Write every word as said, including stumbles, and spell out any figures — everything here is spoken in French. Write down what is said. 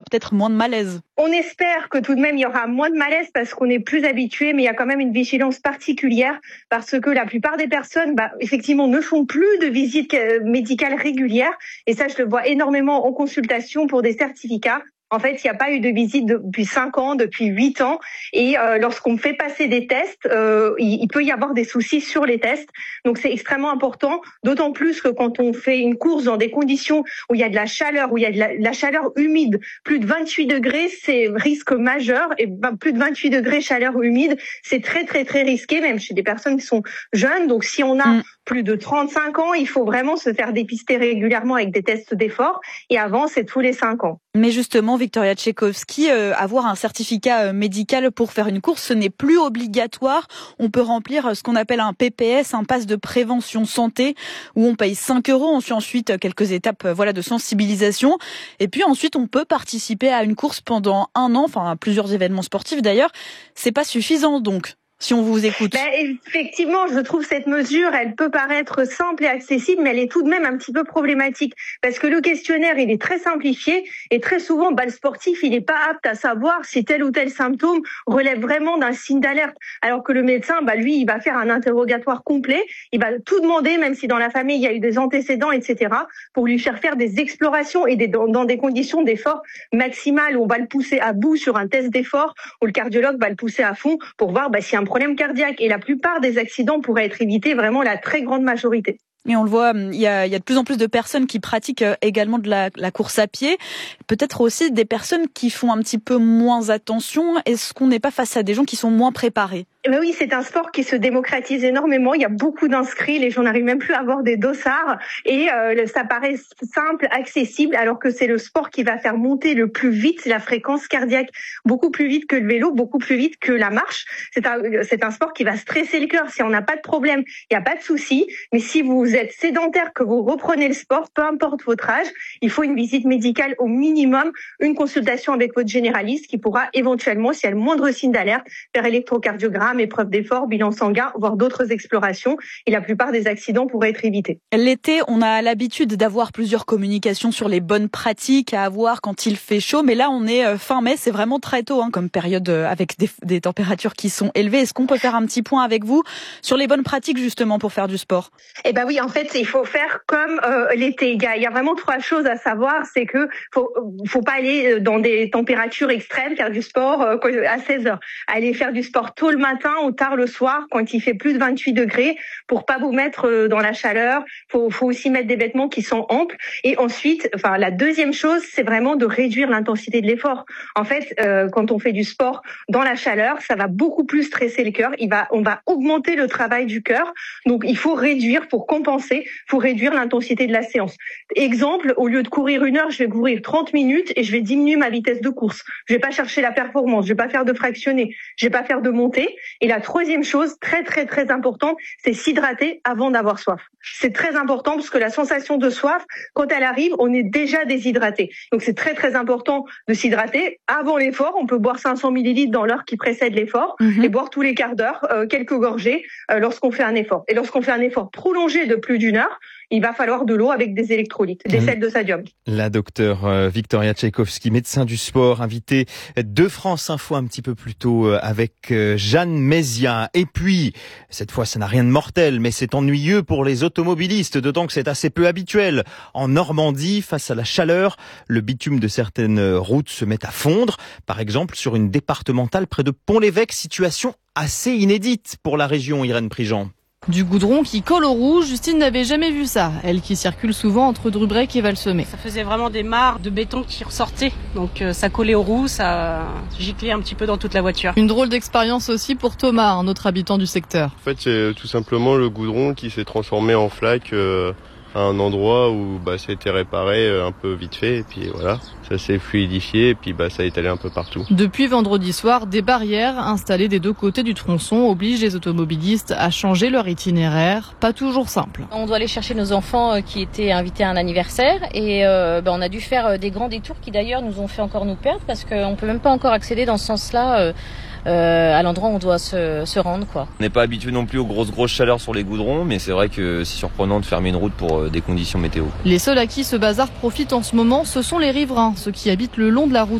peut-être moins de malaise. On espère que tout de même il y aura moins de malaise parce qu'on est plus habitué, mais il y a quand même une vigilance particulière parce que la plupart des personnes, bah, effectivement, ne font plus de visites médicales régulières. Et ça, je le vois énormément en consultation pour des certificats. En fait, il n'y a pas eu de visite depuis cinq ans, depuis huit ans. Et euh, lorsqu'on fait passer des tests, euh, il, il peut y avoir des soucis sur les tests. Donc, c'est extrêmement important, d'autant plus que quand on fait une course dans des conditions où il y a de la chaleur, où il y a de la, la chaleur humide, plus de vingt-huit degrés, c'est risque majeur. Et ben, plus de vingt-huit degrés, chaleur humide, c'est très, très, très risqué, même chez des personnes qui sont jeunes. Donc, si on a mmh. plus de trente-cinq ans, il faut vraiment se faire dépister régulièrement avec des tests d'effort. Et avant, c'est tous les cinq ans. Mais justement, Victoria Tchaïkovski, euh, avoir un certificat euh, médical pour faire une course, ce n'est plus obligatoire. On peut remplir euh, ce qu'on appelle un P P S, un pass de prévention santé, où on paye cinq euros. On suit ensuite quelques étapes euh, voilà, de sensibilisation. Et puis ensuite, on peut participer à une course pendant un an, enfin à plusieurs événements sportifs d'ailleurs. C'est pas suffisant donc. Si on vous écoute. Ben, effectivement, je trouve cette mesure, elle peut paraître simple et accessible, mais elle est tout de même un petit peu problématique. Parce que le questionnaire, il est très simplifié et très souvent, bah, le sportif, il n'est pas apte à savoir si tel ou tel symptôme relève vraiment d'un signe d'alerte. Alors que le médecin, bah, lui, il va faire un interrogatoire complet, il va tout demander, même si dans la famille, il y a eu des antécédents, et cetera, pour lui faire faire des explorations et des, dans, dans des conditions d'effort maximales où on va le pousser à bout sur un test d'effort, où le cardiologue va le pousser à fond pour voir bah, s'il y a un problème cardiaque. Et la plupart des accidents pourraient être évités, vraiment la très grande majorité. Et on le voit, il y a, il y a de plus en plus de personnes qui pratiquent également de la, la course à pied. Peut-être aussi des personnes qui font un petit peu moins attention. Est-ce qu'on n'est pas face à des gens qui sont moins préparés ? Eh bien oui, c'est un sport qui se démocratise énormément. Il y a beaucoup d'inscrits. Les gens n'arrivent même plus à avoir des dossards. Et euh, ça paraît simple, accessible, alors que c'est le sport qui va faire monter le plus vite la fréquence cardiaque. Beaucoup plus vite que le vélo, beaucoup plus vite que la marche. C'est un, c'est un sport qui va stresser le cœur. Si on n'a pas de problème, il n'y a pas de souci. Mais si vous êtes sédentaire, que vous reprenez le sport, peu importe votre âge, il faut une visite médicale au minimum, une consultation avec votre généraliste qui pourra éventuellement, s'il y a le moindre signe d'alerte, faire électrocardiogramme, épreuve d'effort, bilan sanguin, voire d'autres explorations. Et la plupart des accidents pourraient être évités. L'été, on a l'habitude d'avoir plusieurs communications sur les bonnes pratiques à avoir quand il fait chaud. Mais là, on est fin mai, c'est vraiment très tôt hein, comme période avec des, des températures qui sont élevées. Est-ce qu'on peut faire un petit point avec vous sur les bonnes pratiques justement pour faire du sport ? Eh ben oui, en fait, il faut faire comme euh, l'été. Il y, a, il y a vraiment trois choses à savoir. C'est que faut, faut pas aller dans des températures extrêmes, faire du sport euh, à seize heures. Aller faire du sport tôt le matin ou tard le soir quand il fait plus de vingt-huit degrés pour pas vous mettre dans la chaleur. Faut, faut aussi mettre des vêtements qui sont amples. Et ensuite, enfin, la deuxième chose, c'est vraiment de réduire l'intensité de l'effort. En fait, euh, quand on fait du sport dans la chaleur, ça va beaucoup plus stresser le cœur. Il va, on va augmenter le travail du cœur. Donc, il faut réduire pour compenser, faut réduire l'intensité de la séance. Exemple, au lieu de courir une heure, je vais courir trente minutes et je vais diminuer ma vitesse de course. Je vais pas chercher la performance, je vais pas faire de fractionné, je vais pas faire de montée. Et la troisième chose, très très très importante, c'est s'hydrater avant d'avoir soif. C'est très important parce que la sensation de soif, quand elle arrive, on est déjà déshydraté. Donc c'est très très important de s'hydrater avant l'effort. On peut boire cinq cents millilitres dans l'heure qui précède l'effort mmh. et boire tous les quarts d'heure euh, quelques gorgées euh, lorsqu'on fait un effort. Et lorsqu'on fait un effort prolongé de plus d'une heure, il va falloir de l'eau avec des électrolytes, des sels de sodium. La docteure Victoria Tchaïkovski, médecin du sport, invitée de France Info un petit peu plus tôt avec Jeanne Mézia. Et puis, cette fois, ça n'a rien de mortel, mais c'est ennuyeux pour les automobilistes, d'autant que c'est assez peu habituel. En Normandie, face à la chaleur, le bitume de certaines routes se met à fondre. Par exemple, sur une départementale près de Pont-l'Évêque, situation assez inédite pour la région, Irène Prigent. Du goudron qui colle au rouge, Justine n'avait jamais vu ça. Elle qui circule souvent entre Drubrec et Valsommet. Ça faisait vraiment des mares de béton qui ressortaient. Donc euh, ça collait aux roues, ça giclait un petit peu dans toute la voiture. Une drôle d'expérience aussi pour Thomas, un autre habitant du secteur. En fait, c'est tout simplement le goudron qui s'est transformé en flaque euh, à un endroit où bah, ça a été réparé un peu vite fait. Et puis voilà, ça s'est fluidifié et puis bah, ça est allé un peu partout. Depuis vendredi soir, des barrières installées des deux côtés du tronçon obligent les automobilistes à changer leur itinéraire. Pas toujours simple. On doit aller chercher nos enfants qui étaient invités à un anniversaire et euh, bah, on a dû faire des grands détours qui d'ailleurs nous ont fait encore nous perdre parce qu'on peut même pas encore accéder dans ce sens-là euh, euh, à l'endroit où on doit se, se rendre, quoi. On n'est pas habitué non plus aux grosses grosses chaleurs sur les goudrons, mais c'est vrai que c'est surprenant de fermer une route pour des conditions météo. Les seuls à qui ce bazar profite en ce moment, ce sont les riverains, ceux qui habitent le long de la route.